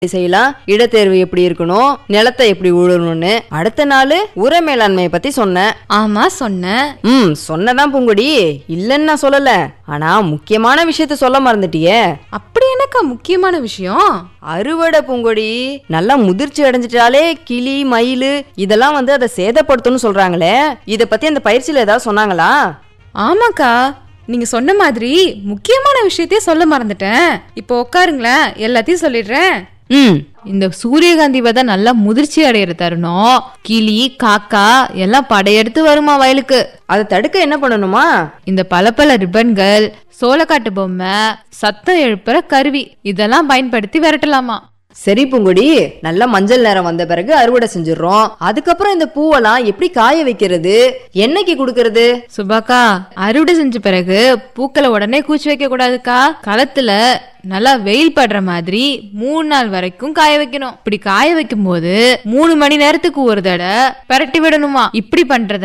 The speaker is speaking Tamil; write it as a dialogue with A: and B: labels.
A: செய்யலாம், இடத்தேர்வு எப்படி இருக்கணும், நிலத்தை எப்படி உழணும்னு. அடுத்த நாள் உர மேலாண்மையை பத்தி சொன்னேன்.
B: ஆமா சொன்ன.
A: சொன்னதான் பூங்கொடி, இல்லன்னு நான் சொல்லல. ஆனா முக்கியமான விஷயத்த சொல்ல மறந்துட்டியே.
B: அப்படி என்னக்கா முக்கியமான விஷயம்?
A: அறுவடை பூங்கொடி. நல்லா முதிர்ச்சி அடைஞ்சிட்டாலே கிளி மயிலு இதெல்லாம் அதை சேதப்படுத்தும்னு சொல்றாங்களே, இத பத்தி அந்த பயிற்சியில ஏதாவது சொன்னாங்களா?
B: ஆமாக்கா, நீங்க சொன்ன மாதிரி முக்கியமான விஷயத்தையே சொல்ல மறந்துட்டேன். இப்போ உட்காருங்களேன், எல்லாத்தையும் சொல்லிடுறேன். இந்த சூரியகாந்தி விதை நல்லா முதிர்ச்சி அடையிற தருணம் கிளி காக்கா எல்லாம் படையெடுத்து வருமா வயலுக்கு.
A: அதை தடுக்க என்ன பண்ணணுமா?
B: இந்த பல ரிப்பன்கள், சோளக்காட்டு பொம்மை, சத்தம் எழுப்புற கருவி இதெல்லாம் பயன்படுத்தி விரட்டலாமா.
A: சரி பூங்குடி, நல்ல மஞ்சள் நேரம் வந்த பிறகு அறுவடை செஞ்சிடறோம். அதுக்கப்புறம் இந்த பூவெல்லாம் எப்படி காய வைக்கிறது, என்னைக்கு குடுக்கறது?
B: சுபாக்கா, அறுவடை செஞ்ச பிறகு பூக்களை உடனே கூச்சி வைக்க கூடாதுக்கா. களத்துல நல்லா வெயில் படுற மாதிரி 3 நாள் வரைக்கும் காய வைக்கணும். இப்படி காய வைக்கும் போது 3 மணி நேரத்துக்கு ஒரு தடவை பரட்டி விடணுமா. இப்படி பண்றது